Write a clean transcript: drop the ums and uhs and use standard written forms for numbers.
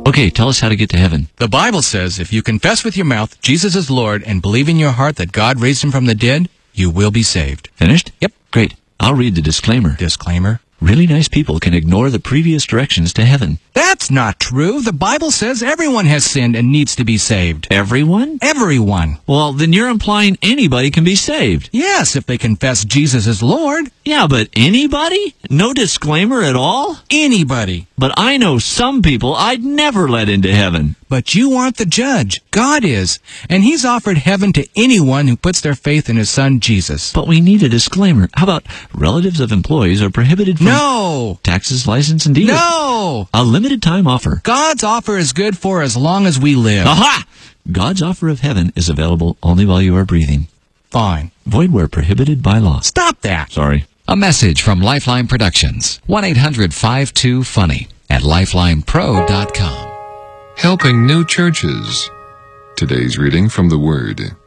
Okay, tell us how to get to heaven. The Bible says if you confess with your mouth Jesus is Lord and believe in your heart that God raised him from the dead, you will be saved. Finished? Yep. Great. I'll read the disclaimer. Disclaimer. Really nice people can ignore the previous directions to heaven. That's not true. The Bible says everyone has sinned and needs to be saved. Everyone? Everyone. Well, then you're implying anybody can be saved. Yes, if they confess Jesus as Lord. Yeah, but anybody? No disclaimer at all? Anybody. But I know some people I'd never let into heaven. But you aren't the judge. God is. And he's offered heaven to anyone who puts their faith in his son Jesus. But we need a disclaimer. How about relatives of employees are prohibited from... No! Taxes, license, and deed? No! A limited time offer. God's offer is good for as long as we live. Aha! God's offer of heaven is available only while you are breathing. Fine. Void where prohibited by law. Stop that! Sorry. A message from Lifeline Productions. 1-800-52-FUNNY at lifelinepro.com. Helping new churches. Today's reading from the Word.